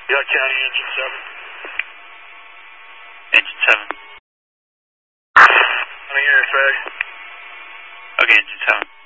York County, engine 7. Engine 7. I'm here, Fred. Okay, engine 7.